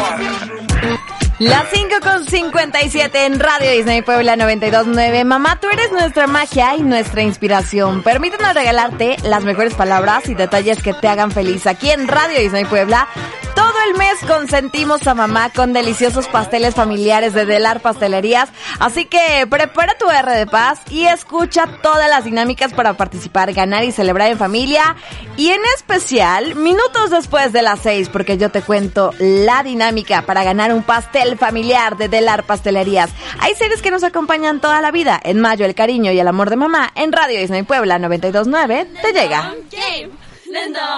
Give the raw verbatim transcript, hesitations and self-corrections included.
Las cinco con cincuenta y siete en Radio Disney Puebla noventa y dos punto nueve. Mamá, tú eres nuestra magia y nuestra inspiración. Permítanos regalarte las mejores palabras y detalles que te hagan feliz. Aquí en Radio Disney Puebla, todo el mes consentimos a mamá con deliciosos pasteles familiares de Delar Pastelerías. Así que prepara tu R de paz y escucha todas las dinámicas para participar, ganar y celebrar en familia. Y en especial, minutos después de las seis, porque yo te cuento la dinámica para ganar un pastel familiar de Delar Pastelerías. Hay seres que nos acompañan toda la vida. En mayo, el cariño y el amor de mamá en Radio Disney Puebla noventa y dos punto nueve te llega.